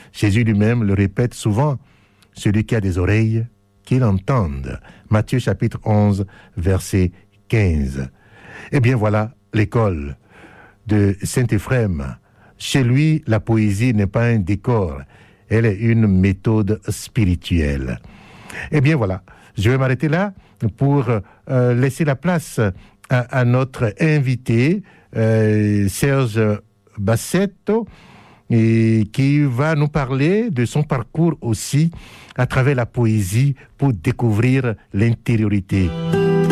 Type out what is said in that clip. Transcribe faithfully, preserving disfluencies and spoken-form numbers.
Jésus lui-même le répète souvent, « Celui qui a des oreilles, qu'il entende ». Matthieu chapitre onze, verset quinze. Eh bien voilà l'école de Saint-Éphrem. Chez lui, la poésie n'est pas un décor, elle est une méthode spirituelle. Eh bien voilà, je vais m'arrêter là pour euh, laisser la place à, à notre invité, euh, Serge Bassetto, et qui va nous parler de son parcours aussi à travers la poésie pour découvrir l'intériorité.